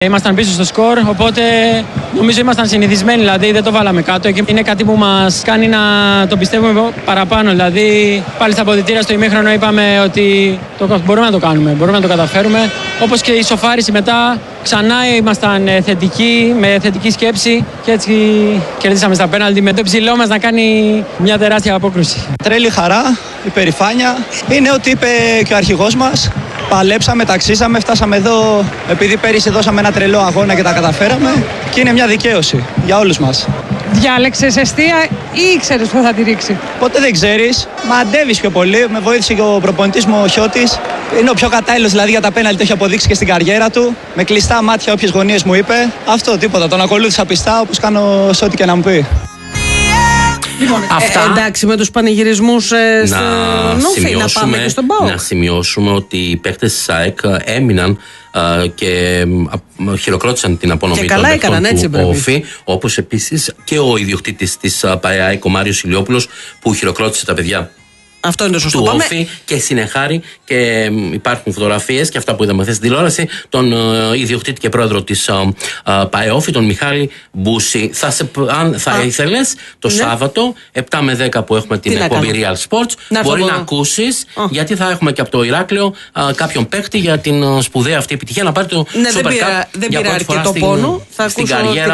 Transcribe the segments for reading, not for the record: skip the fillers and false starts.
Ήμασταν πίσω στο σκορ, οπότε νομίζω ήμασταν συνηθισμένοι, δηλαδή δεν το βάλαμε κάτω και είναι κάτι που μας κάνει να το πιστεύουμε παραπάνω. Δηλαδή πάλι στα αποδυτήρια στο ημίχρονο είπαμε ότι μπορούμε να το κάνουμε, μπορούμε να το καταφέρουμε. Όπως και η ισοφάριση μετά, ξανά ήμασταν θετικοί, με θετική σκέψη και έτσι κερδίσαμε στα πέναλτι με το ψηλό μας να κάνει μια τεράστια απόκρουση. Τρέλη χαρά, υπερηφάνεια, είναι ό,τι είπε και ο αρχηγός μας. Παλέψαμε, ταξίσαμε, φτάσαμε εδώ επειδή πέρυσι δώσαμε ένα τρελό αγώνα και τα καταφέραμε και είναι μια δικαίωση για όλους μας. Διάλεξες εστία ή ήξερες που θα τη ρίξει? Ποτέ δεν ξέρεις, μαντεύεις πιο πολύ. Με βοήθησε και ο προπονητής μου ο Χιώτης. Είναι ο πιο κατάλληλος δηλαδή για τα πέναλτι, το έχει αποδείξει και στην καριέρα του. Με κλειστά μάτια όποιες γωνίες μου είπε. Αυτό τίποτα, τον ακολούθησα πιστά όπως κάνω σε ό,τι και να μου πει. Λοιπόν, εντάξει, με τους πανηγυρισμούς στον Όφη, να πάμε και στον ΠΑΟΚ. Να σημειώσουμε ότι οι παίκτες της ΑΕΚ έμειναν και χειροκρότησαν την απονομή των παίκτων του Όφη, όπως επίσης και ο ιδιοκτήτης της ΑΕΚ, ο Μάριος Ηλιόπουλος, που χειροκρότησε τα παιδιά. Αυτό είναι το σωστό. Του Όφη και συνεχάρη, και υπάρχουν φωτογραφίες και αυτά που είδαμε χθες στην τηλεόραση, τον ιδιοκτήτη και πρόεδρο της ΠΑΕΟΦΗ, τον Μιχάλη Μπούση. Αν θα ήθελες το Σάββατο 7 με 10 που έχουμε την εκπομπή Real Sports, μπορεί να ακούσεις, γιατί θα έχουμε και από το Ηράκλειο κάποιον παίκτη για την σπουδαία αυτή επιτυχία να πάρει το Super Cup για πρώτη φορά στην καριέρα,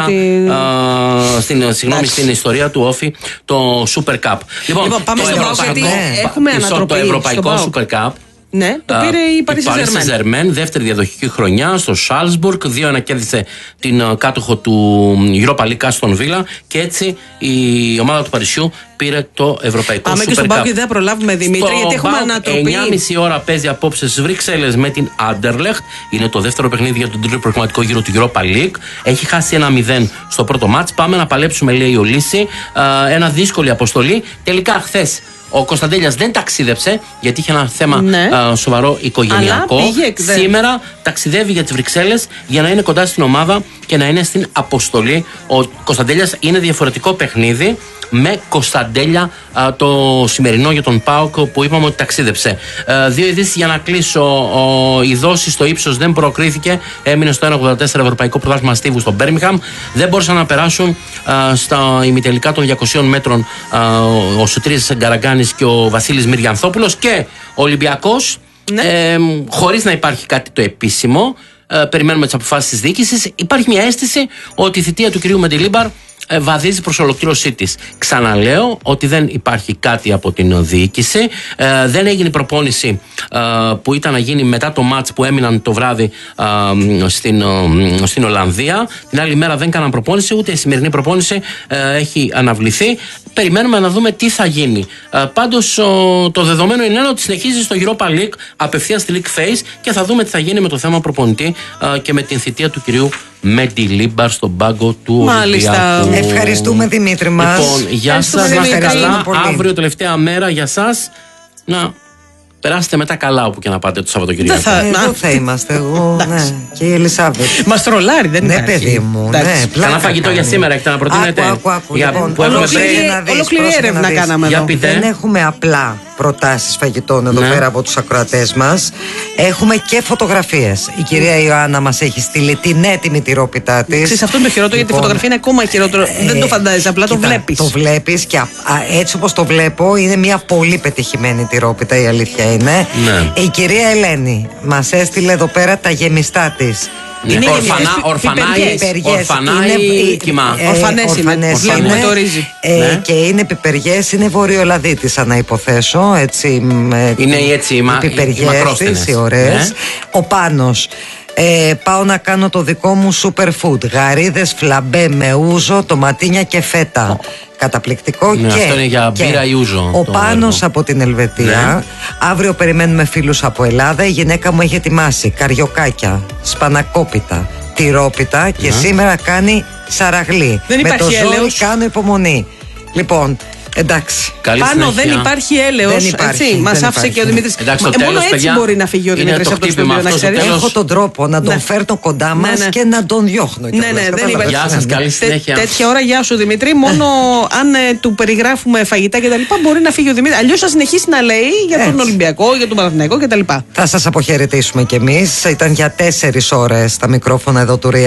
στην ιστορία του Όφη, το Super Cup. Λοιπόν, πάμε στο ΠΑΟΚ, γιατί έχουμε ανατροπή. Το Ευρωπαϊκό Super Cup. Ναι, το πήρε η Paris Saint-Germain. Δεύτερη διαδοχική χρονιά στο Σάλσμπουργκ. 2-1 κέρδισε την κάτοχο του Europa League Aston Villa. Και έτσι η ομάδα του Παρισιού πήρε το Ευρωπαϊκό Super Cup. Πάμε και στον ΠΑΟΚ, δεν προλάβουμε, Δημήτρη, γιατί έχουμε ανατροπή. 9.30 ώρα παίζει απόψε στις Βρυξέλλες με την Anderlecht. Είναι το δεύτερο παιχνίδι για τον τρίτο προγραμματικό γύρο του Europa League. Έχει χάσει 1-0 στο πρώτο μάτς. Πάμε να παλέψουμε, λέει ο Λύση. Ένα δύσκολη αποστολή. Τελικά χθες ο Κωνσταντέλιας δεν ταξίδεψε γιατί είχε ένα θέμα σοβαρό οικογενειακό. Σήμερα ταξιδεύει για τις Βρυξέλλες για να είναι κοντά στην ομάδα και να είναι στην αποστολή. Ο Κωνσταντέλιας είναι διαφορετικό παιχνίδι με Κωνσταντέλια το σημερινό για τον ΠΑΟΚ που είπαμε ότι ταξίδεψε. Δύο ειδήσεις για να κλείσω. Η δόση στο ύψος δεν προκρίθηκε. Έμεινε στο 1,84 Ευρωπαϊκό Πρωτάθλημα Στίβου στο Μπέρμιγχαμ. Δεν μπορούσαν να περάσουν στα ημιτελικά των 200 μέτρων ο Σωτήρης Γκαραγκάνης και ο Βασίλης Μυριανθόπουλος, και ο Ολυμπιακός, χωρίς να υπάρχει κάτι το επίσημο. Περιμένουμε τις αποφάσεις της διοίκησης. Υπάρχει μια αίσθηση ότι η θητεία του κυρίου Μεντιλίμπαρ βαδίζει προς ολοκλήρωσή της. Ξαναλέω ότι δεν υπάρχει κάτι από την διοίκηση. Δεν έγινε προπόνηση που ήταν να γίνει μετά το μάτς που έμειναν το βράδυ στην Ολλανδία. Την άλλη μέρα δεν κάναν προπόνηση, ούτε η σημερινή προπόνηση έχει αναβληθεί. Περιμένουμε να δούμε τι θα γίνει. Πάντως το δεδομένο είναι ότι συνεχίζει στο Europa League απευθείας στη League Phase και θα δούμε τι θα γίνει με το θέμα προπονητή και με την θητεία του κυρίου Μεντιλίμπαρ στον πάγκο του Ολυμπιακού. Ευχαριστούμε, Δημήτρη μας. Λοιπόν, γεια σας, να είστε καλά. Αύριο τελευταία μέρα για σας. Να περάσετε μετά καλά όπου και να πάτε το Σαββατοκύριακο. Εδώ θα είμαστε, εγώ και η Ελισάβετ. Μας τρολάρει, δεν είναι. Ναι, παιδί μου. Κανένα φαγητό για σήμερα έχετε να προτείνετε? Ολόκληρη έρευνα κάναμε εδώ. Δεν έχουμε απλά προτάσεις φαγητών εδώ πέρα από τους ακροατές μας. Έχουμε και φωτογραφίες. Η κυρία Ιωάννα μας έχει στείλει την έτοιμη τυρόπιτά της. Ξέρεις, αυτό είναι το χειρότερο, γιατί η φωτογραφία είναι ακόμα χειρότερο. Δεν το φαντάζεσαι, απλά το βλέπεις. Το βλέπεις και έτσι όπως το βλέπω είναι μια πολύ πετυχημένη τυρόπιτα, η αλήθεια είναι. Η κυρία Ελένη μας έστειλε εδώ πέρα τα γεμιστά της. Είναι ορφανά ή κοιμά? Ορφανές είναι το ρύζι. Και είναι πιπεριές, είναι βορειοελλαδίτισσα να υποθέσω. Είναι έτσι οι πιπεριές, οι ωραίες. Ο Πάνος: πάω να κάνω το δικό μου superfood. Γαρίδες φλαμπέ με ούζο, τοματίνια και φέτα. Καταπληκτικό. Και αυτό είναι για μπύρα ή ούζο. Ο Πάνος από την Ελβετία. Αύριο περιμένουμε φίλους από Ελλάδα. Η γυναίκα μου έχει ετοιμάσει καριοκάκια, σπανακόπιτα, τυρόπιτα και σήμερα κάνει σαραγλί. Δεν με το υπάρχει ζόρι κάνω υπομονή. Λοιπόν, Εντάξει. Πάνω δεν υπάρχει έλεος. Μας άφησε και ο Δημήτρης. Μόνο έτσι μπορεί να φύγει ο Δημήτρης από το στούντιο, να ξέρεις. Έχω τον τρόπο να τον φέρνω κοντά μας και να τον διώχνω. Ναι, δεν υπάρχει. Γεια σας, καλή συνέχεια. Τέτοια ώρα, γεια σου Δημήτρη. Μόνο αν του περιγράφουμε φαγητά κτλ. Μπορεί να φύγει ο Δημήτρης. Αλλιώς θα συνεχίσει να λέει για τον Ολυμπιακό, για τον Παναθηναϊκό κτλ. Θα σας αποχαιρετήσουμε κι εμείς. Ήταν για 4 ώρες τα μικρόφωνα εδώ του